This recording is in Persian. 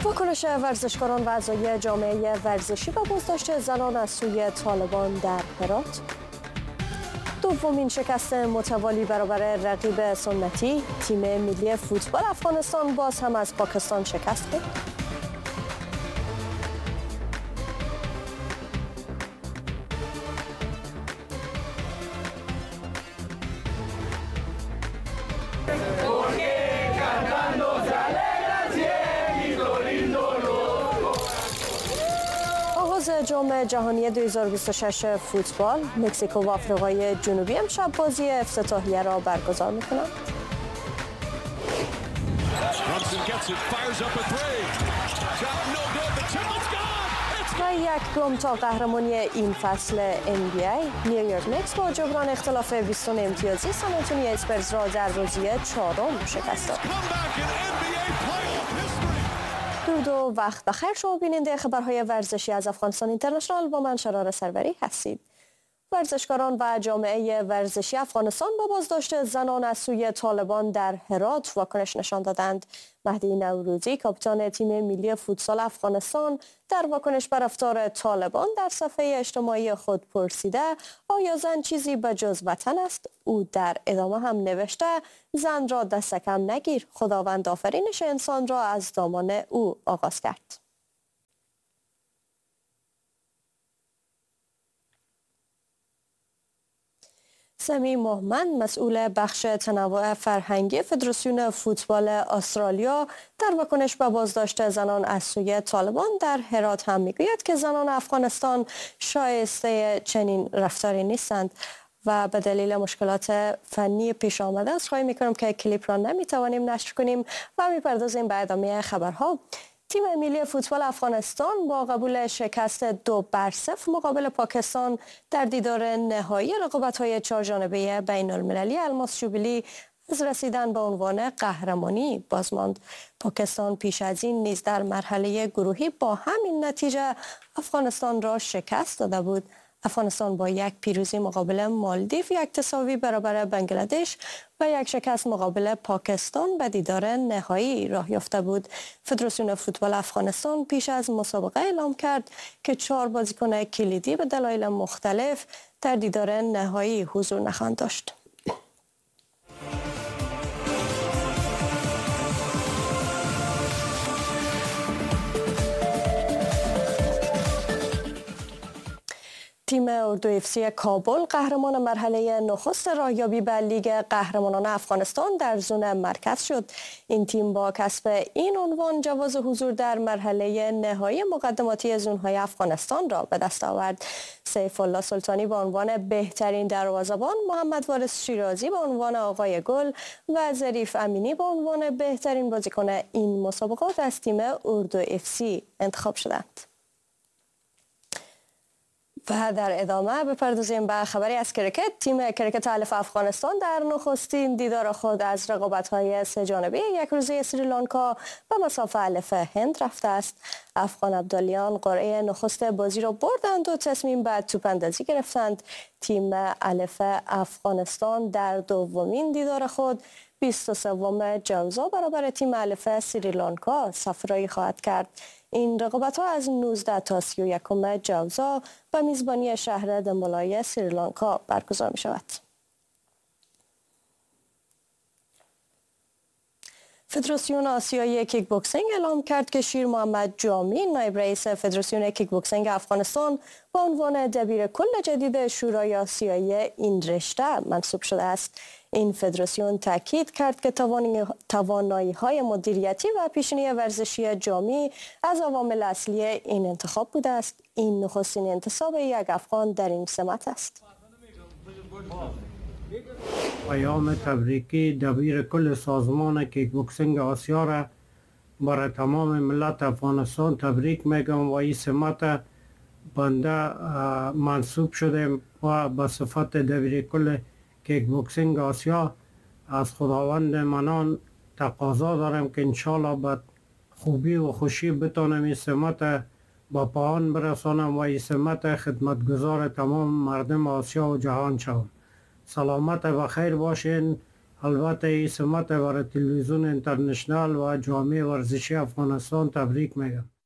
واکنش ورزشکاران و اعضای جامعه ورزشی و بازداشت زنان از سوی طالبان در هرات. دومین شکست متوالی برابر رقیب سنتی، تیم ملی فوتبال افغانستان باز هم از پاکستان شکست خورد. جام جهانی 2026 فوتبال، مکزیک و آفریقای جنوبی امشب بازی افتتاحیه را برگزار می‌کنند. و یک گام تا قهرمانی این فصل NBA، نیویورک نیکس با جبران اختلاف 20 امتیازی سان آنتونیو اسپرز را در بازی چهارم شکست داد. درود و وقت بخیر شما بیننده خبرهای ورزشی از افغانستان اینترنشنال، با من شرار سروری هستید. ورزشکاران و جامعه ورزشی افغانستان با بازداشت زنان از سوی طالبان در هرات واکنش نشان دادند. مهدی نوروزی، کاپیتان تیم ملی فوتسال افغانستان، در واکنش بر رفتار طالبان در صفحه اجتماعی خود پرسیده آیا زن چیزی به جز وطن است؟ او در ادامه هم نوشته زن را دست کم نگیر، خداوند آفرینش انسان را از دامان او آغاز کرد. سمی مهمن، مسئول بخش تنوع فرهنگی فدراسیون فوتبال استرالیا، در واکنش به بازداشت زنان از سوی طالبان در هرات هم میگوید که زنان افغانستان شایسته چنین رفتاری نیستند و به دلیل مشکلات فنی پیش آمده است. خواهی میکنم که کلیپ را نمیتوانیم نشر کنیم و میپردازیم به ادامه خبرها. تیم ملی فوتبال افغانستان با قبول شکست 2-0 مقابل پاکستان در دیدار نهایی رقابت‌های چهارجانبه بین‌المللی الماس جوبیلی از رسیدن به عنوان قهرمانی باز ماند. پاکستان پیش از این نیز در مرحله گروهی با همین نتیجه افغانستان را شکست داده بود. افغانستان با یک پیروزی مقابل مالدیو، یک تساوی برابر بنگلادش و یک شکست مقابل پاکستان به دیدار نهایی راه یافته بود. فدراسیون فوتبال افغانستان پیش از مسابقه اعلام کرد که 4 بازیکن کلیدی به دلایل مختلف در دیدار نهایی حضور نخواهند داشت. تیم اردو افسی کابل قهرمان مرحله نخست راهیابی به لیگ قهرمانان افغانستان در زون مرکز شد. این تیم با کسب این عنوان جواز حضور در مرحله نهایی مقدماتی زون‌های افغانستان را به دست آورد. سیف الله سلطانی به عنوان بهترین دروازه‌بان، محمد وارث شیرازی به عنوان آقای گل و ظریف امینی به عنوان بهترین بازیکن این مسابقات از تیم اردو افسی انتخاب شدند. و در ادامه بپردازیم به خبری از کرکت. تیم کرکت الف افغانستان در نخستین دیدار خود از رقابت‌های سه جانبه یک روزه سریلانکا به مصاف الف هند رفته است. افغان ابدالیان قرعه نخست بازی را بردند و تصمیم به توپ‌اندازی گرفتند. تیم الف افغانستان در دومین دیدار خود 23 جوزا برابر تیم الف سریلانکا صفرایی خواهد کرد. این رقابت‌ها از 19 تا 31 جوزا به میزبانی شهر دمبالای سریلانکا برگزار می‌شود. فدراسیون آسیایی کیک بوکسینگ اعلام کرد که شیر محمد جامی، نایب رئیس فدراسیون کیک بوکسینگ افغانستان، با عنوان دبیر کل جدید شورای آسیایی این رشته منصوب شده است. این فدراسیون تاکید کرد که توانایی‌های مدیریتی و پیشینی ورزشی جامی از عوامل اصلی این انتخاب بوده است. این نخستین انتصاب یک افغان در این سمت است. پیام تبریکی دبیر کل سازمان کیک بوکسینگ آسیا را برای تمام ملت افغانستان تبریک میگم و این سمت بنده منصوب شده و به صفت دبیر کل کیک بوکسینگ آسیا از خداوند منان تقاضا دارم که انشالله به خوبی و خوشی بتانم این سمت با پایان برسانم و این سمت خدمتگزار تمام مردم آسیا و جهان شوم. سلامت و خیر باشین. البته این سمت برای تلویزیون اینترنشنال و جامعه ورزشی افغانستان تبریک میگم.